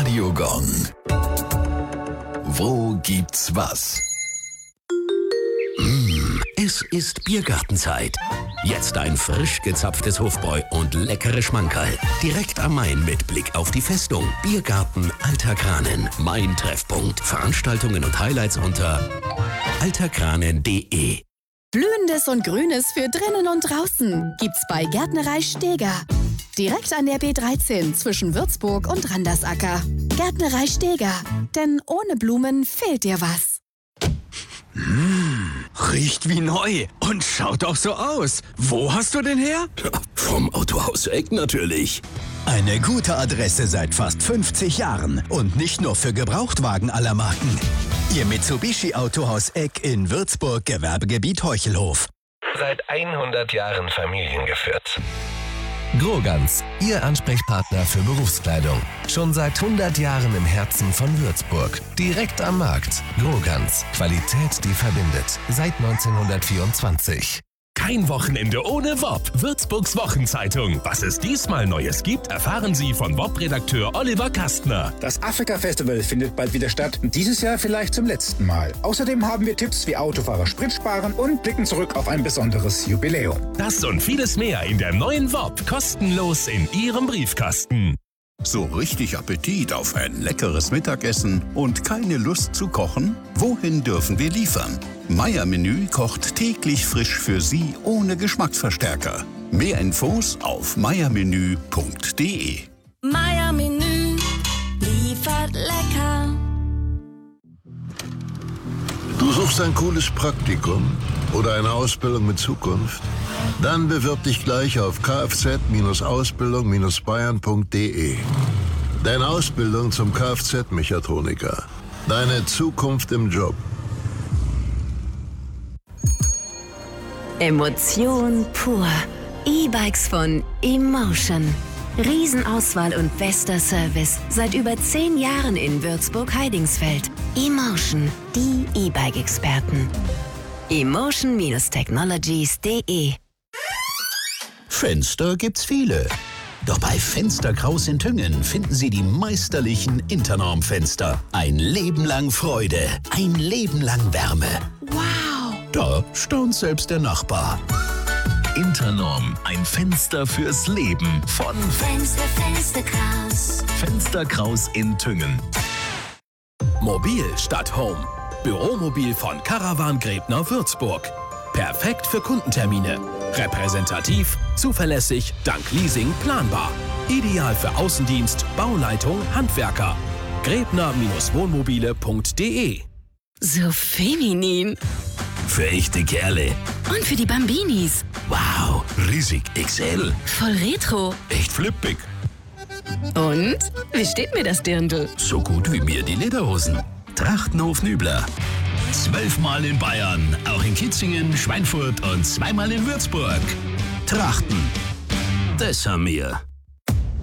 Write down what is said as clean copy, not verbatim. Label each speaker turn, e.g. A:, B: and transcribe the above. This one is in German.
A: Radio Gong. Wo gibt's was?
B: Es ist Biergartenzeit. Jetzt ein frisch gezapftes Hofbräu und leckere Schmankerl. Direkt am Main mit Blick auf die Festung. Biergarten Alter Kranen. Mein Treffpunkt. Veranstaltungen und Highlights unter alterkranen.de.
C: Blühendes und Grünes für drinnen und draußen gibt's bei Gärtnerei Steger. Direkt an der B13 zwischen Würzburg und Randersacker. Gärtnerei Steger. Denn ohne Blumen fehlt dir was.
D: Riecht wie neu und schaut auch so aus. Wo hast du den her?
B: Vom Autohaus Eck natürlich.
E: Eine gute Adresse seit fast 50 Jahren und nicht nur für Gebrauchtwagen aller Marken. Ihr Mitsubishi Autohaus Eck in Würzburg, Gewerbegebiet Heuchelhof.
F: Seit 100 Jahren familiengeführt.
G: Grogans, Ihr Ansprechpartner für Berufskleidung. Schon seit 100 Jahren im Herzen von Würzburg. Direkt am Markt. Grogans, Qualität, die verbindet. Seit 1924.
H: Kein Wochenende ohne WOP. Würzburgs Wochenzeitung. Was es diesmal Neues gibt, erfahren Sie von WOP-Redakteur Oliver Kastner.
I: Das Afrika-Festival findet bald wieder statt. Dieses Jahr vielleicht zum letzten Mal. Außerdem haben wir Tipps, wie Autofahrer Sprit sparen und blicken zurück auf ein besonderes Jubiläum.
H: Das und vieles mehr in der neuen WOP. Kostenlos in Ihrem Briefkasten.
A: So richtig Appetit auf ein leckeres Mittagessen und keine Lust zu kochen? Wohin dürfen wir liefern? Meier Menü kocht täglich frisch für Sie ohne Geschmacksverstärker. Mehr Infos auf meiermenü.de.
J: Meier Menü liefert lecker.
K: Du suchst ein cooles Praktikum oder eine Ausbildung mit Zukunft? Dann bewirb dich gleich auf kfz-ausbildung-bayern.de. Deine Ausbildung zum Kfz-Mechatroniker. Deine Zukunft im Job.
L: Emotion pur. E-Bikes von Emotion. Riesenauswahl und bester Service. Seit über 10 Jahren in Würzburg-Heidingsfeld. Emotion, die E-Bike-Experten. Emotion-Technologies.de.
B: Fenster gibt's viele. Doch bei Fenster Kraus in Tüngen finden Sie die meisterlichen Internorm-Fenster. Ein Leben lang Freude, ein Leben lang Wärme.
L: Wow!
B: Da staunt selbst der Nachbar.
G: Internorm, ein Fenster fürs Leben von
J: Fenster Kraus.
G: Fenster Kraus in Tüngen.
H: Mobil statt Home. Büromobil von Caravan Gräbner Würzburg. Perfekt für Kundentermine. Repräsentativ, zuverlässig, dank Leasing planbar. Ideal für Außendienst, Bauleitung, Handwerker. Gräbner-wohnmobile.de.
C: So feminin.
B: Für echte Kerle.
C: Und für die Bambinis.
B: Wow, riesig XL.
C: Voll retro.
B: Echt flippig.
C: Und? Wie steht mir das Dirndl?
B: So gut wie mir die Lederhosen. Trachtenhof Nübler. 12-mal in Bayern, auch in Kitzingen, Schweinfurt und 2-mal in Würzburg. Trachten. Das haben wir.